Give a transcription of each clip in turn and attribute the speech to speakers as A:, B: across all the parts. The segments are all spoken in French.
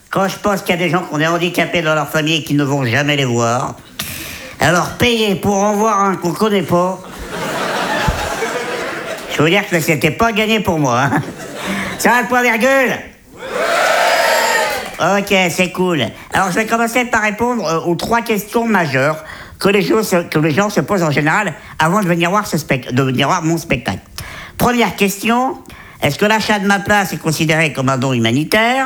A: quand je pense qu'il y a des gens qui ont des handicapés dans leur famille et qui ne vont jamais les voir, alors payer pour en voir un qu'on connaît pas, je veux dire que c'était pas gagné pour moi. Hein. Ça va le point virgule? Ok, c'est cool. Alors je vais commencer par répondre aux 3 questions majeures que les gens se posent en général avant de venir voir mon spectacle. Première question, est-ce que l'achat de ma place est considéré comme un don humanitaire?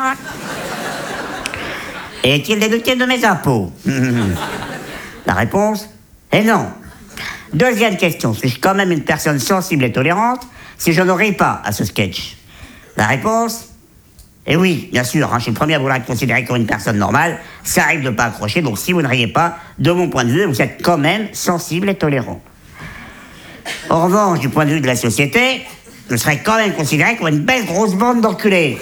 A: Et est-il déductible de mes impôts? La réponse est non. Deuxième question, suis-je quand même une personne sensible et tolérante si je ne ris pas à ce sketch? La réponse est oui, bien sûr, hein, je suis le premier à vouloir être considéré comme une personne normale, ça arrive de ne pas accrocher, donc si vous ne riez pas, de mon point de vue, vous êtes quand même sensible et tolérant. En revanche, du point de vue de la société, je serais quand même considéré comme une belle grosse bande d'enculés.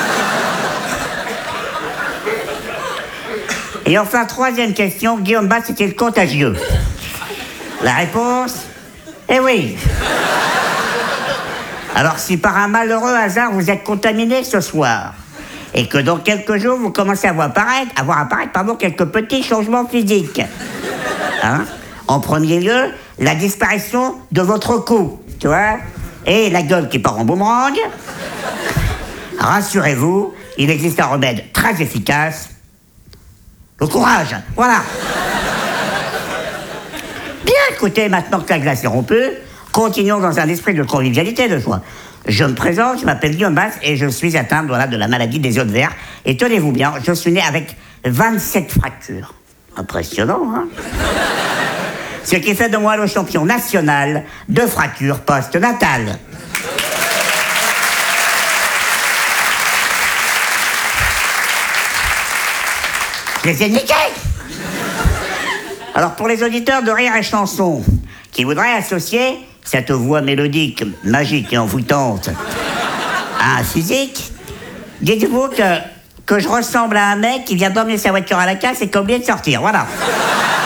A: Et enfin, troisième question, Guillaume Batz est-il contagieux? La réponse est oui. Alors si par un malheureux hasard vous êtes contaminé ce soir, et que dans quelques jours vous commencez à voir apparaître quelques petits changements physiques. Hein? En premier lieu, la disparition de votre cou, tu vois, et la gueule qui part en boomerang. Rassurez-vous, il existe un remède très efficace. Le courage, voilà. Bien, écoutez, maintenant que la glace est rompue, continuons dans un esprit de convivialité de joie. Je me présente, je m'appelle Guillaume Batz et je suis atteint de la maladie des yeux de verre. Et tenez-vous bien, je suis né avec 27 fractures. Impressionnant, hein? Ce qui fait de moi le champion national de fractures post-natales. Je les ai niqués! Alors pour les auditeurs de Rire et Chanson, qui voudraient associer cette voix mélodique, magique et envoûtante à un physique, dites-vous que je ressemble à un mec qui vient d'emmener sa voiture à la casse et qui a oublié de sortir, voilà.